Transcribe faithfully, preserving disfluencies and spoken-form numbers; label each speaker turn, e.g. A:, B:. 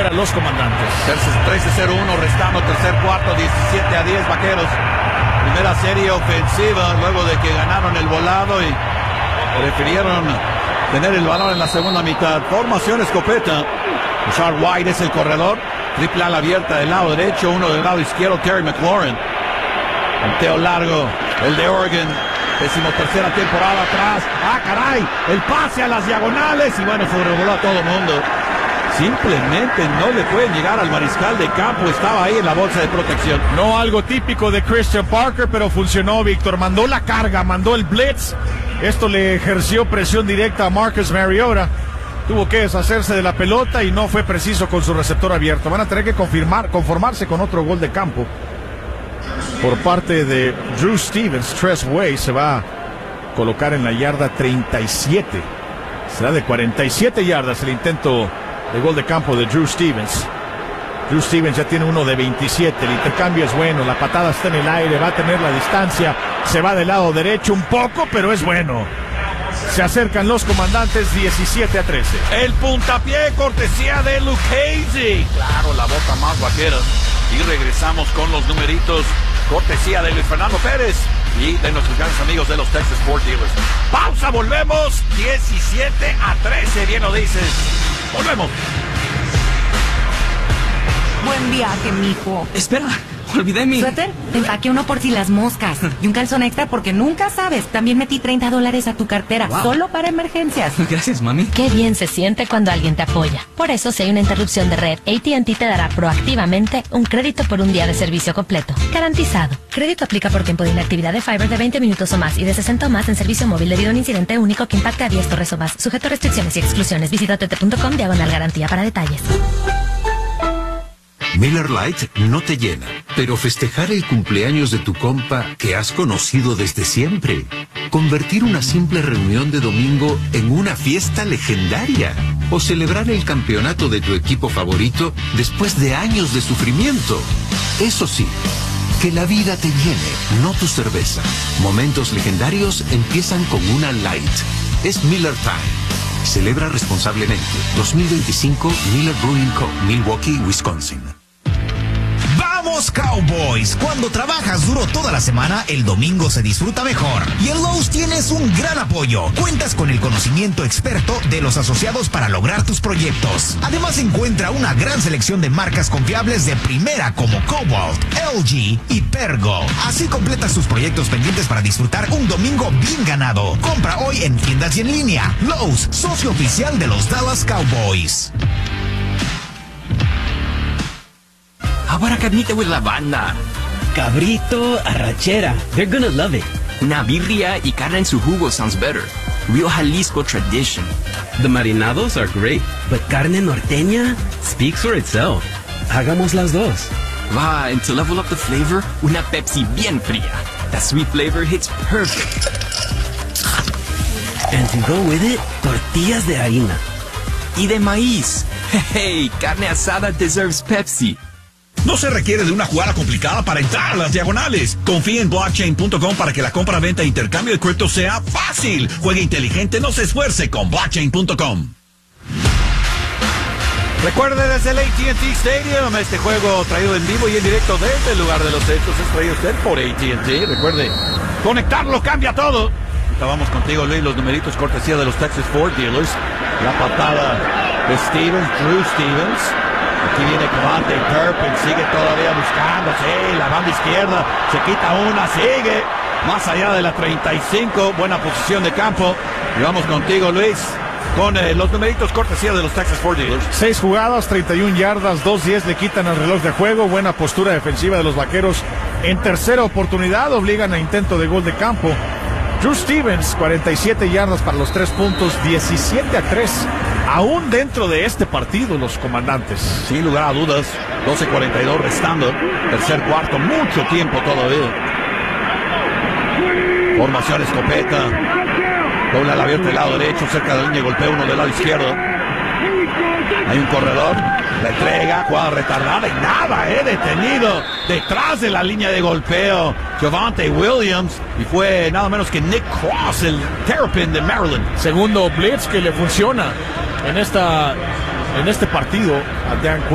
A: fuera los Comandantes.
B: trece cero uno restando tercer cuarto, diecisiete a diez Vaqueros. Primera serie ofensiva luego de que ganaron el volado y prefirieron tener el balón en la segunda mitad. Formación escopeta. Rashard White es el corredor. Triple ala abierta del lado derecho, uno del lado izquierdo, Terry McLaurin. Teo largo, el de Oregon. Décimo tercera temporada atrás. ¡Ah, caray! El pase a las diagonales. Y bueno, sobrevoló a todo el mundo. Simplemente no le pueden llegar al mariscal de campo. Estaba ahí en la bolsa de protección.
A: No algo típico de Christian Parker, pero funcionó, Víctor. Mandó la carga, mandó el blitz. Esto le ejerció presión directa a Marcus Mariota. Tuvo que deshacerse de la pelota y no fue preciso con su receptor abierto. Van a tener que confirmar, conformarse con otro gol de campo por parte de Drew Stevens. Tress Way se va a colocar en la yarda treinta y siete. Será de cuarenta y siete yardas el intento de gol de campo de Drew Stevens. Drew Stevens ya tiene uno de veintisiete. El intercambio es bueno, la patada está en el aire, va a tener la distancia. Se va del lado derecho un poco, pero es bueno. Se acercan los Comandantes diecisiete a trece.
B: El puntapié cortesía de Lucchese. Claro, la bota más vaquera. Y regresamos con los numeritos cortesía de Luis Fernando Pérez y de nuestros grandes amigos de los Texas Ford Dealers. Pausa, volvemos. diecisiete a trece, bien lo dices. Volvemos.
C: Buen viaje, mijo.
D: Espera, olvidé mi...
C: ¿Suéter? Te empaqué uno por si las moscas. Y un calzón extra porque nunca sabes. También metí treinta dólares a tu cartera. Wow. Solo para emergencias.
D: Gracias, mami.
E: Qué bien se siente cuando alguien te apoya. Por eso, si hay una interrupción de red, A T and T te dará proactivamente un crédito por un día de servicio completo. Garantizado. Crédito aplica por tiempo de inactividad de Fiber de veinte minutos o más y de sesenta o más en servicio móvil debido a un incidente único que impacta a diez torres o más. Sujeto a restricciones y exclusiones. Visita t t punto com diagonal garantía para detalles.
F: Miller Lite no te llena, pero festejar el cumpleaños de tu compa que has conocido desde siempre. Convertir una simple reunión de domingo en una fiesta legendaria. O celebrar el campeonato de tu equipo favorito después de años de sufrimiento. Eso sí, que la vida te llene, no tu cerveza. Momentos legendarios empiezan con una Light. Es Miller Time. Celebra responsablemente. dos mil veinticinco Miller Brewing Co., Milwaukee, Wisconsin.
G: ¡Vamos, Cowboys! Cuando trabajas duro toda la semana, el domingo se disfruta mejor. Y en Lowe's tienes un gran apoyo. Cuentas con el conocimiento experto de los asociados para lograr tus proyectos. Además, encuentra una gran selección de marcas confiables de primera como Cobalt, L G y Pergo. Así completas tus proyectos pendientes para disfrutar un domingo bien ganado. Compra hoy en tiendas y en línea. Lowe's, socio oficial de los Dallas Cowboys.
D: Ahora carnita with la banda.
H: Cabrito, arrachera. They're gonna love it.
D: Una birria y carne en su jugo sounds better. Real Jalisco tradition.
H: The marinados are great, but carne norteña speaks for itself. Hagamos las dos.
D: Va, and to level up the flavor, una Pepsi bien fría. That sweet flavor hits perfect.
H: And to go with it, tortillas de harina.
D: Y de maíz. Hey, carne asada deserves Pepsi.
I: No se requiere de una jugada complicada para entrar a las diagonales. Confía en blockchain punto com para que la compra, venta e intercambio de cripto sea fácil. Juegue inteligente, no se esfuerce con blockchain punto com.
B: Recuerde desde el A T and T Stadium, este juego traído en vivo y en directo desde el lugar de los hechos es traído usted por A T and T. Recuerde, conectarlo cambia todo. Acabamos contigo, Luis, los numeritos cortesía de los Texas Ford Dealers. La patada de Stevens, Drew Stevens. Aquí viene Cavante Turpin, sigue todavía buscando, sí, la banda izquierda, se quita una, sigue, más allá de la treinta y cinco, buena posición de campo. Y vamos contigo, Luis, con eh, los numeritos cortesía de los Texas Ford Dealers.
A: Seis jugadas, treinta y una yardas, dos diez le quitan el reloj de juego, buena postura defensiva de los Vaqueros. En tercera oportunidad obligan a intento de gol de campo. Drew Stevens, cuarenta y siete yardas para los tres puntos, diecisiete a tres. Aún dentro de este partido, los Comandantes.
B: Sin lugar a dudas, doce cuarenta y dos restando. Tercer cuarto, mucho tiempo todavía. Formación escopeta. Doble al abierto del lado derecho, cerca de la línea de golpeo, uno del lado izquierdo. Hay un corredor, la entrega, jugada retardada y nada, eh, detenido detrás de la línea de golpeo. Javonte Williams, y fue nada menos que Nick Cross, el Terrapin de Maryland.
A: Segundo blitz que le funciona en esta en este partido a Dan